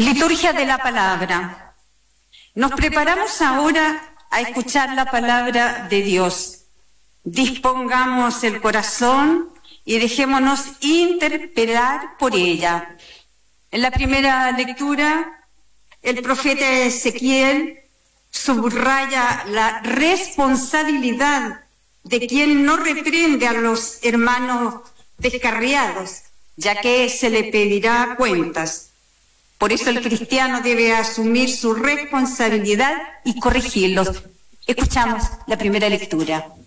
Liturgia de la palabra. Nos preparamos ahora a escuchar la palabra de Dios. Dispongamos el corazón y dejémonos interpelar por ella. En la primera lectura, el profeta Ezequiel subraya la responsabilidad de quien no reprende a los hermanos descarriados, ya que se le pedirá cuentas. Por eso el cristiano debe asumir su responsabilidad y corregirlos. Escuchamos la primera lectura.